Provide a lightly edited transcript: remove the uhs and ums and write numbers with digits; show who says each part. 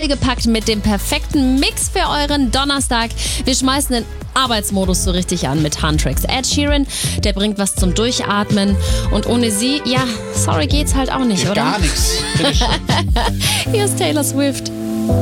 Speaker 1: vollgepackt mit dem perfekten Mix für euren Donnerstag. Wir schmeißen den Arbeitsmodus so richtig an mit Huntrix. Ed Sheeran, der bringt was zum Durchatmen. Und ohne sie, ja, sorry, geht's halt auch nicht,
Speaker 2: Geht
Speaker 1: oder?
Speaker 2: gar nichts.
Speaker 1: Hier ist Taylor Swift.